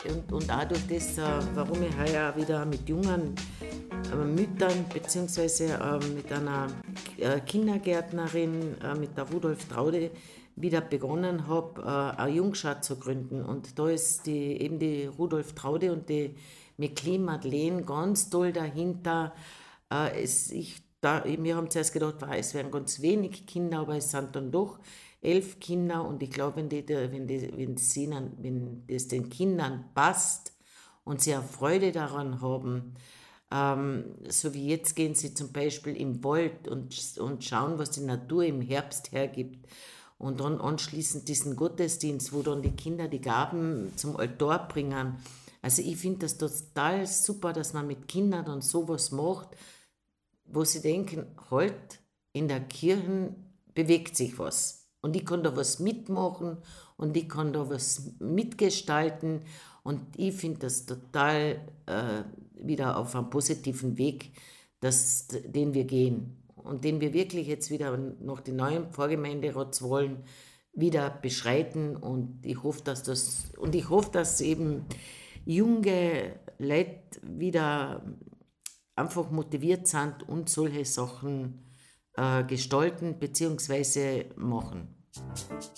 Und auch durch das, warum ich heuer auch wieder mit jungen Müttern beziehungsweise mit einer Kindergärtnerin, mit der Rudolf Traude, wieder begonnen habe, eine Jungschar zu gründen. Und da ist eben die Rudolf Traude und die McLean Madeleine ganz toll dahinter. Wir haben zuerst gedacht, es wären ganz wenig Kinder, aber es sind dann doch 11 Kinder. Und ich glaube, wenn das den Kindern passt und sie auch Freude daran haben, so wie jetzt gehen sie zum Beispiel im Wald und schauen, was die Natur im Herbst hergibt. Und dann anschließend diesen Gottesdienst, wo dann die Kinder die Gaben zum Altar bringen. Also ich finde das total super, dass man mit Kindern dann sowas macht, wo sie denken, halt, in der Kirche bewegt sich was. Und ich kann da was mitmachen und ich kann da was mitgestalten. Und ich finde das total wieder auf einem positiven Weg, den wir gehen. Und den wir wirklich jetzt wieder nach den neuen Pfarrgemeinderatswahlen wieder beschreiten. Und ich hoffe, dass eben junge Leute wieder einfach motiviert sind und solche Sachen gestalten bzw. machen.